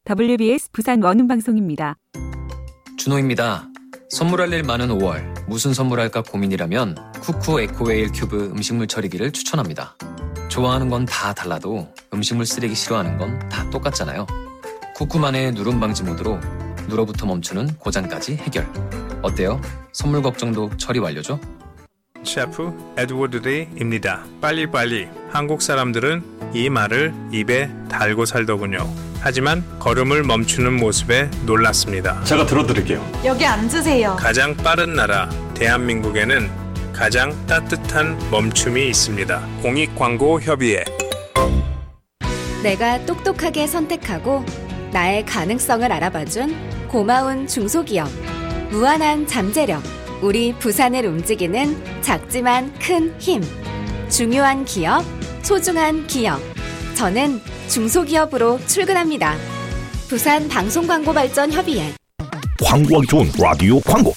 WBS 부산 원음방송입니다. 준호입니다. 선물할 일 많은 5월 무슨 선물할까 고민이라면 쿠쿠 에코웨일 큐브 음식물 처리기를 추천합니다. 좋아하는 건 다 달라도 음식물 쓰레기 싫어하는 건 다 똑같잖아요. 쿠쿠만의 누름 방지 모드로 누러부터 멈추는 고장까지 해결. 어때요? 선물 걱정도 처리 완료죠? 셰프 에드워드 데이입니다. 빨리빨리. 한국 사람들은 이 말을 입에 달고 살더군요. 하지만 걸음을 멈추는 모습에 놀랐습니다. 제가 들어드릴게요. 여기 앉으세요. 가장 빠른 나라 대한민국에는 가장 따뜻한 멈춤이 있습니다. 공익광고협의회. 내가 똑똑하게 선택하고 나의 가능성을 알아봐준 고마운 중소기업. 무한한 잠재력. 우리 부산을 움직이는 작지만 큰 힘. 중요한 기업, 소중한 기업. 저는 중소기업으로 출근합니다. 부산 방송광고발전협의회. 광고하기 좋은 라디오 광고.